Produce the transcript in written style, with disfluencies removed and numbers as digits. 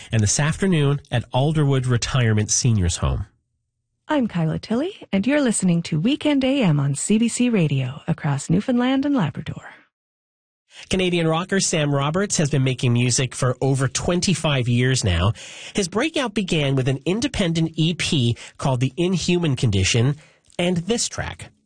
and this afternoon at Alderwood Retirement Seniors Home. I'm Kyla Tilley, and you're listening to Weekend AM on CBC Radio across Newfoundland and Labrador. Canadian rocker Sam Roberts has been making music for over 25 years now. His breakout began with an independent EP called The Inhuman Condition and this track.